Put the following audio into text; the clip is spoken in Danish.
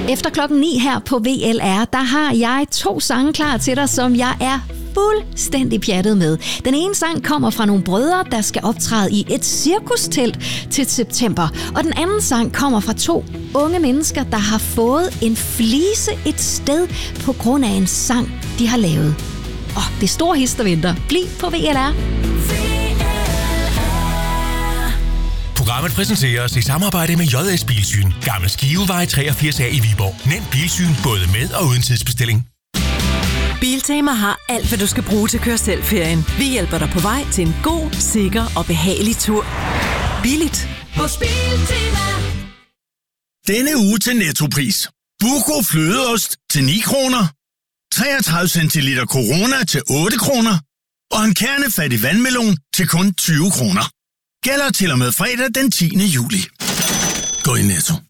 Efter 9:00 her på VLR, der har jeg 2 sange klar til dig, som jeg er fuldstændig pjattet med. Den ene sang kommer fra nogle brødre, der skal optræde i et cirkustelt til september. Og den anden sang kommer fra 2 unge mennesker, der har fået en flise et sted på grund af en sang, de har lavet. Det er store hits, der venter. Bliv på VLR. Programmet præsenteres i samarbejde med JS Bilsyn. Gammel Skivevej 83A i Viborg. Nem bilsyn både med og uden tidsbestilling. Biltema har alt, hvad du skal bruge til kør-selv-ferien. Vi hjælper dig på vej til en god, sikker og behagelig tur. Billigt hos Biltema. Denne uge til Nettopris. Buco flødeost til 9 kroner. 33 centiliter Corona til 8 kroner. Og en kernefattig vandmelon til kun 20 kroner. Gælder til og med fredag den 10. juli. Gå i Netto.